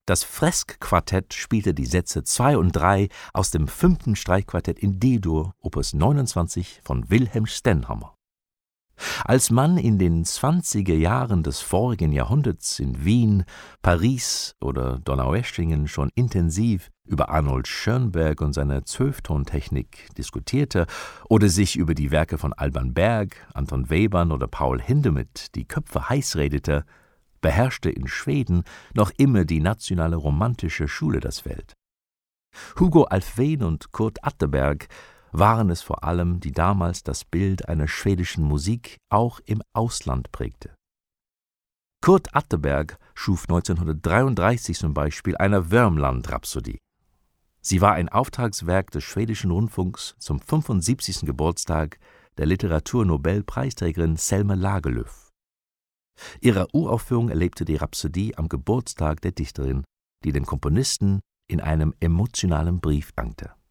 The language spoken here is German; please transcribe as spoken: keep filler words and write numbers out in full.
Das Fresk-Quartett spielte die Sätze zwei und drei aus dem fünften Streichquartett in D-Dur, Opus neunundzwanzig von Wilhelm Stenhammar. Als man in den zwanziger Jahren des vorigen Jahrhunderts in Wien, Paris oder Donaueschingen schon intensiv über Arnold Schönberg und seine Zwölftontechnik diskutierte oder sich über die Werke von Alban Berg, Anton Webern oder Paul Hindemith die Köpfe heiß redete, beherrschte in Schweden noch immer die nationale romantische Schule das Feld. Hugo Alfvén und Kurt Atterberg waren es vor allem, die damals das Bild einer schwedischen Musik auch im Ausland prägte. Kurt Atterberg schuf neunzehnhundertdreiunddreißig zum Beispiel eine Wörmland-Rhapsodie. Sie war ein Auftragswerk des schwedischen Rundfunks zum fünfundsiebzigsten Geburtstag der Literaturnobelpreisträgerin Selma Lagerlöf. Ihre Uraufführung erlebte die Rhapsodie am Geburtstag der Dichterin, die dem Komponisten in einem emotionalen Brief dankte.